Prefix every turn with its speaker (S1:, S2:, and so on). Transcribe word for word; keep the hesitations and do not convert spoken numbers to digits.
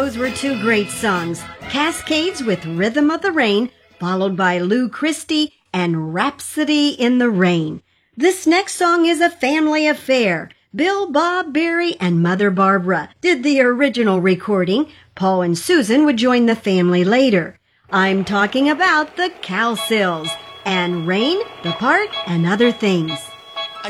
S1: Those were two great songs, Cascades with Rhythm of the Rain, followed by Lou Christie and Rhapsody in the Rain. This next song is a family affair. Bill, Bob, Barry, and Mother Barbara did the original recording. Paul and Susan would join the family later. I'm talking about the Cowsills and Rain, the Part, and Other Things.